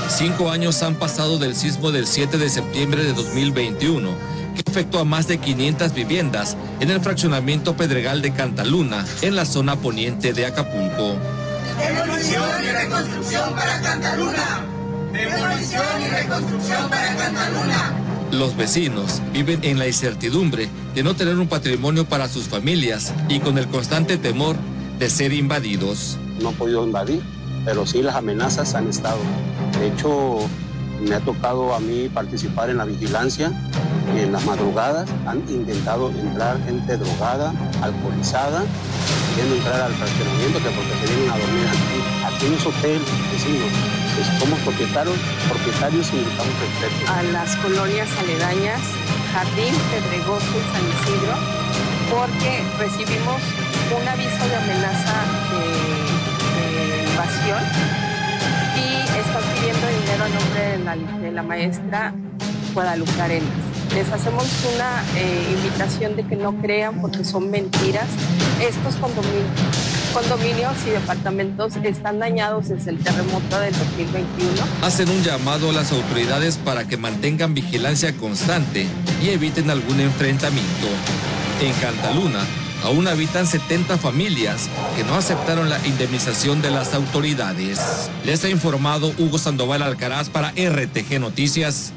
5 años han pasado del sismo del 7 de septiembre de 2021, que afectó a más de 500 viviendas en el fraccionamiento Pedregal de Cantaluna, en la zona poniente de Acapulco. Demolición y reconstrucción para Cantaluna. Demolición y reconstrucción para Cantaluna. Los vecinos viven en la incertidumbre de no tener un patrimonio para sus familias y con el constante temor de ser invadidos. No han podido invadir, pero sí las amenazas han estado. De hecho, me ha tocado a mí participar en la vigilancia. En las madrugadas han intentado entrar gente drogada, alcoholizada, queriendo entrar al fraccionamiento, que porque se vienen a dormir aquí en los hoteles vecinos. Somos propietarios y necesitamos respeto. A las colonias aledañas, Jardín, Pedregoso y San Isidro, porque recibimos un aviso de amenaza de invasión y están pidiendo dinero a nombre de la maestra Guadalupe Arenas. Les hacemos una invitación de que no crean porque son mentiras. Estos condominios y departamentos están dañados desde el terremoto del 2021. Hacen un llamado a las autoridades para que mantengan vigilancia constante y eviten algún enfrentamiento. En Cantaluna aún habitan 70 familias que no aceptaron la indemnización de las autoridades. Les ha informado Hugo Sandoval Alcaraz para RTG Noticias.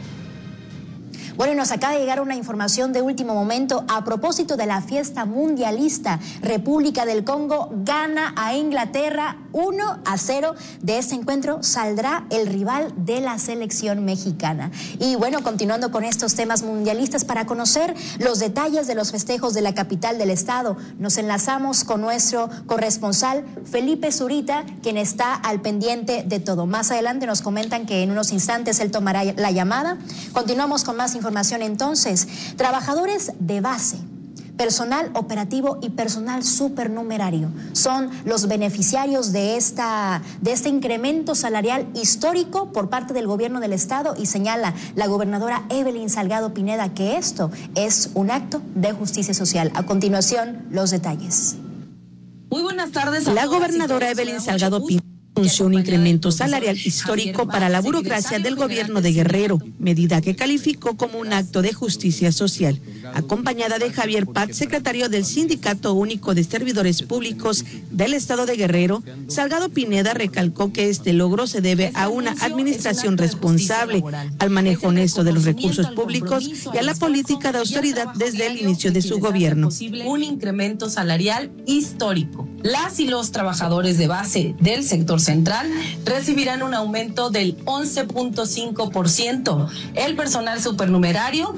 Bueno, y nos acaba de llegar una información de último momento a propósito de la fiesta mundialista. República del Congo gana a Inglaterra 1-0. De este encuentro saldrá el rival de la selección mexicana. Y bueno, continuando con estos temas mundialistas, para conocer los detalles de los festejos de la capital del estado, nos enlazamos con nuestro corresponsal Felipe Zurita, quien está al pendiente de todo. Más adelante nos comentan que en unos instantes él tomará la llamada. Continuamos con más información entonces. Trabajadores de base, personal operativo y personal supernumerario son los beneficiarios de este incremento salarial histórico por parte del gobierno del estado, y señala la gobernadora Evelyn Salgado Pineda que esto es un acto de justicia social. A continuación, los detalles. Muy buenas tardes. La gobernadora Evelyn Salgado Pineda anunció un incremento salarial histórico para la burocracia del gobierno de Guerrero, medida que calificó como un acto de justicia social. Acompañada de Javier Paz, secretario del Sindicato Único de Servidores Públicos del Estado de Guerrero, Salgado Pineda recalcó que este logro se debe a una administración responsable, al manejo honesto de los recursos públicos y a la política de austeridad desde el inicio de su gobierno. Un incremento salarial histórico. Las y los trabajadores de base del sector central recibirán un aumento del 11.5%, el personal supernumerario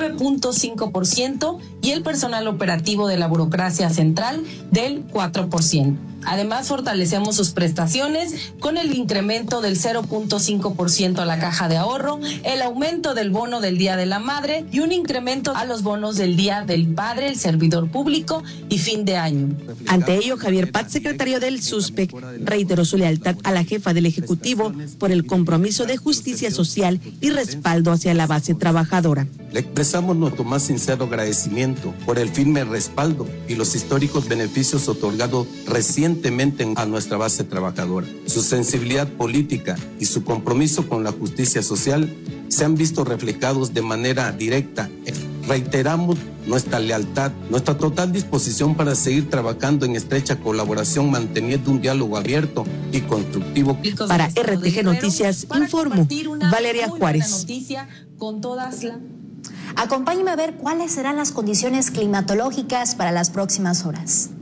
9.5% y el personal operativo de la burocracia central del 4%. Además, fortalecemos sus prestaciones con el incremento del 0.5% a la caja de ahorro, el aumento del bono del Día de la Madre y un incremento a los bonos del Día del Padre, el servidor público y fin de año. Ante ello, Javier Paz, secretario del SUSPEC, reiteró su lealtad a la jefa del Ejecutivo por el compromiso de justicia social y respaldo hacia la base trabajadora. Le expresamos nuestro más sincero agradecimiento por el firme respaldo y los históricos beneficios otorgados recientemente a nuestra base trabajadora. Su sensibilidad política y su compromiso con la justicia social se han visto reflejados de manera directa. Reiteramos nuestra lealtad, nuestra total disposición para seguir trabajando en estrecha colaboración, manteniendo un diálogo abierto y constructivo. Para RTG Noticias, informó Valeria Juárez. Acompáñeme a ver cuáles serán las condiciones climatológicas para las próximas horas.